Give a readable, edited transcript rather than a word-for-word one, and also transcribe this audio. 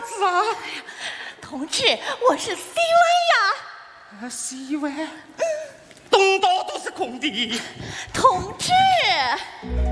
子啊？ 同志，我是 CY 呀。 CY，东道都是空的。 同志。